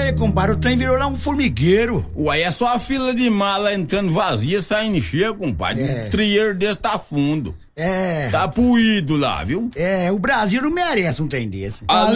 É, compadre, o trem virou lá um formigueiro. Uai, é só a fila de mala entrando vazia, saindo cheia, compadre. Um trieiro desse tá fundo. É. Tá puído lá, viu? É, o Brasil não merece um trem desse.